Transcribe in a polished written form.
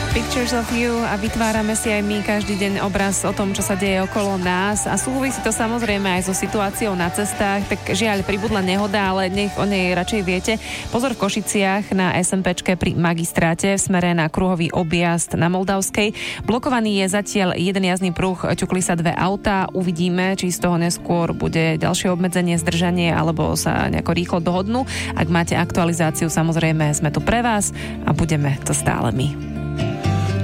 Pictures of You a vytvárame si aj my každý deň obraz o tom, čo sa deje okolo nás a súvisí to samozrejme aj so situáciou na cestách, tak žiaľ pribudla nehoda, ale nech o nej radšej viete. Pozor v Košiciach na SMPčke pri magistráte v smere na kruhový objazd na Moldavskej. Blokovaný je zatiaľ jeden jazdný pruh, ťukli sa dve autá, uvidíme, či z toho neskôr bude ďalšie obmedzenie, zdržanie alebo sa nejako rýchlo dohodnú. Ak máte aktualizáciu, samozrejme sme tu pre vás a budeme to stále my.